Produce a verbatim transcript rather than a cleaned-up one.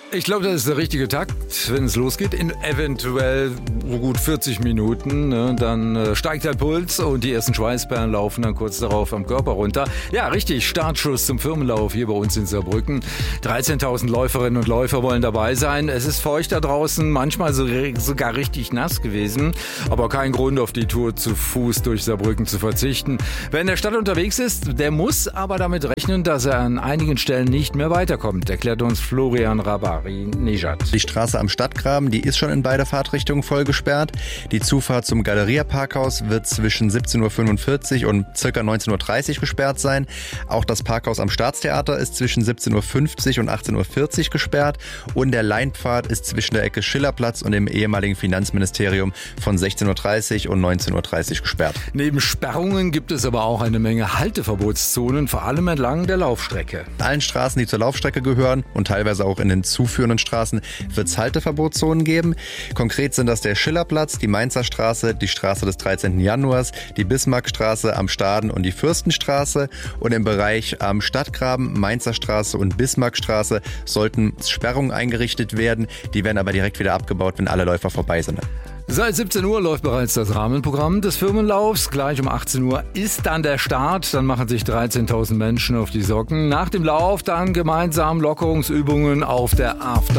Ich glaube, das ist der richtige Takt, wenn es losgeht. In eventuell so gut vierzig Minuten. Ne? Dann äh, steigt der Puls und die ersten Schweißperlen laufen dann kurz darauf am Körper runter. Ja, richtig, Startschuss zum Firmenlauf hier bei uns in Saarbrücken. dreizehntausend Läuferinnen und Läufer wollen dabei sein. Es ist feucht da draußen, manchmal so, sogar richtig nass gewesen. Aber kein Grund, auf die Tour zu Fuß durch Saarbrücken zu verzichten. Wer in der Stadt unterwegs ist, der muss aber damit rechnen, dass er an einigen Stellen nicht mehr weiterkommt, erklärt uns Florian Rabari. Die Straße am Stadtgraben, die ist schon in beide Fahrtrichtungen voll gesperrt. Die Zufahrt zum Galeria-Parkhaus wird zwischen siebzehn Uhr fünfundvierzig und ca. neunzehn Uhr dreißig gesperrt sein. Auch das Parkhaus am Staatstheater ist zwischen siebzehn Uhr fünfzig und achtzehn Uhr vierzig gesperrt. Und der Leinpfad ist zwischen der Ecke Schillerplatz und dem ehemaligen Finanzministerium von sechzehn Uhr dreißig und neunzehn Uhr dreißig gesperrt. Neben Sperrungen gibt es aber auch eine Menge Halteverbotszonen, vor allem entlang der Laufstrecke. In allen Straßen, die zur Laufstrecke gehören und teilweise auch in den zuführenden Straßen, wird es Halteverbotszonen geben. Konkret sind das der Schillerplatz, die Mainzer Straße, die Straße des dreizehnten Januars, die Bismarckstraße am Staden und die Fürstenstraße. Und im Bereich am Stadtgraben, Mainzer Straße und Bismarckstraße sollten Sperrungen eingerichtet werden. Die werden aber direkt wieder abgebaut, wenn alle Läufer vorbei sind. Seit siebzehn Uhr läuft bereits das Rahmenprogramm des Firmenlaufs. Gleich um achtzehn Uhr ist dann der Start. Dann machen sich dreizehntausend Menschen auf die Socken. Nach dem Lauf dann gemeinsam Lockerungsübungen auf der After